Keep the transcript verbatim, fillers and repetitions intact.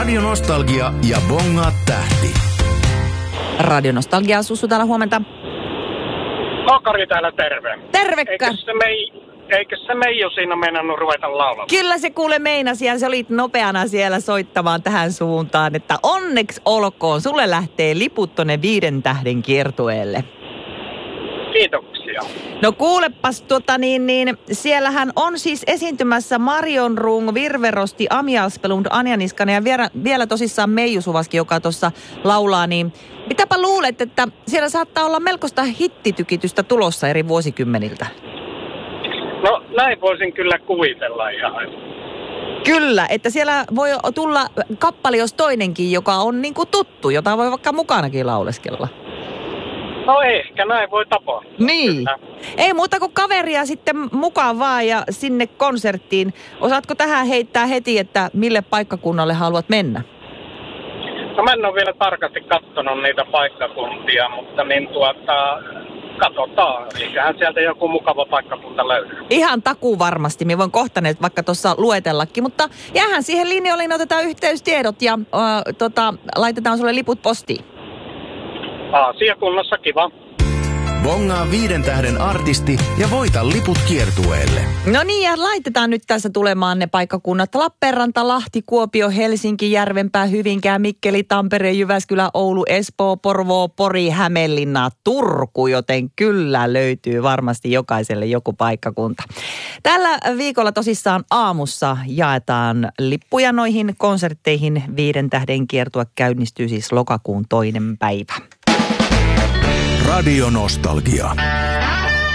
Radio Nostalgia ja Bongaa tähti. Radio Nostalgia, Sussu täällä, huomenta. Kari täällä, terve. Tervekka. Eikö se, mei, eikö se Meiju siinä meinannut ruveta laulamaan? Kyllä se kuule meinasi ja se olit nopeana siellä soittamaan tähän suuntaan, että onneksi olkoon. Sulle lähtee liput tonne viiden tähden kiertueelle. Kiitoksia. No kuulepas, tota niin, niin siellähän on siis esiintymässä Marion Rung, Virverosti, Ami Aspelund, Anja Niskanen ja vielä, vielä tosissaan Meiju Suvaskin, joka tuossa laulaa. Niin mitäpä luulet, että siellä saattaa olla melkoista hittitykitystä tulossa eri vuosikymmeniltä? No näin voisin kyllä kuvitella ihan. Kyllä, että siellä voi tulla kappale jos toinenkin, joka on niin kuin tuttu, jota voi vaikka mukanakin lauleskella. No ehkä, näin voi tapahtua. Niin. Kyllä. Ei muuta kuin kaveria sitten mukaan vaan ja sinne konserttiin. Osaatko tähän heittää heti, että mille paikkakunnalle haluat mennä? No mä en ole vielä tarkasti katsonut niitä paikkakuntia, mutta niin tuota, katsotaan. Eiköhän sieltä joku mukava paikkakunta löytyy. Ihan takuu varmasti. Me voin kohta ne vaikka tuossa luetellakin, mutta jäähän siihen linjoille, niin otetaan yhteystiedot ja äh, tota, laitetaan sulle liput postiin. Asiakunnassa, kiva. Bongaa viiden tähden artisti ja voita liput kiertueelle. No niin, ja laitetaan nyt tässä tulemaan ne paikkakunnat. Lappeenranta, Lahti, Kuopio, Helsinki, Järvenpää, Hyvinkää, Mikkeli, Tampere, Jyväskylä, Oulu, Espoo, Porvoo, Pori, Hämeenlinna, Turku, joten kyllä löytyy varmasti jokaiselle joku paikkakunta. Tällä viikolla tosissaan aamussa jaetaan lippuja noihin konsertteihin. Viiden tähden kiertue käynnistyy siis lokakuun toinen päivä. Radio Nostalgia.